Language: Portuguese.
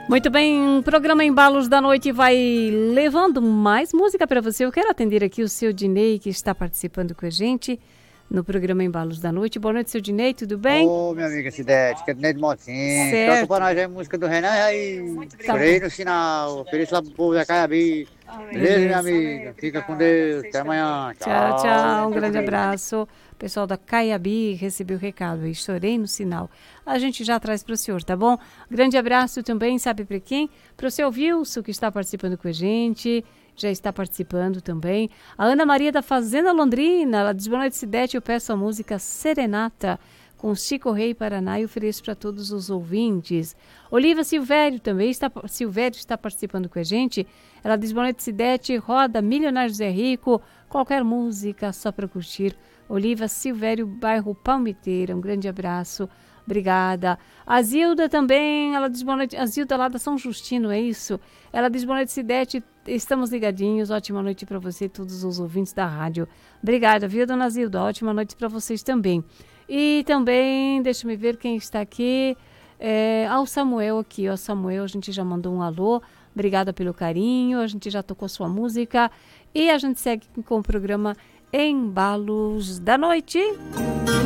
Muito bem, o programa Embalos da Noite vai levando mais música para você. Eu quero atender aqui o seu Dinei, que está participando com a gente no programa Embalos da Noite. Boa noite, seu Dinei, tudo bem? Ô, minha amiga Cidete, que é Dinei de Mocinho. Toca Certo. pra nós aí a música do Renan aí. Tá Chorei bom. no sinal. Ofereço lá pro povo da Caiabi. Beleza, minha Beleza. amiga? Fica com Deus. Até amanhã. Tchau, Tchau. tchau. Um Fica com grande Deus. abraço. O pessoal da Caiabi recebeu o recado aí. Chorei no sinal. A gente já traz para o senhor, tá bom? Grande abraço também, sabe para quem? Para o seu Wilson, que está participando com a gente. Já está participando também. A Ana Maria da Fazenda Londrina. Ela diz: boa noite, Cidete. Eu peço a música Serenata com Chico Rei Paraná e ofereço para todos os ouvintes. Oliva Silvério também está participando com a gente. Ela diz: boa noite, Cidete, roda Milionário Zé Rico, qualquer música só para curtir. Oliva Silvério, bairro Palmiteira, um grande abraço, obrigada. A Zilda também, ela diz: boa noite, a Zilda lá da São Justino, é isso? Ela diz: boa noite, Cidete, estamos ligadinhos, ótima noite para você e todos os ouvintes da rádio. Obrigada, viu, dona Zilda? Ótima noite para vocês também. E também, deixa eu ver quem está aqui. O Samuel aqui, ó, Samuel, a gente já mandou um alô, obrigada pelo carinho, a gente já tocou sua música e a gente segue com o programa Embalos da Noite.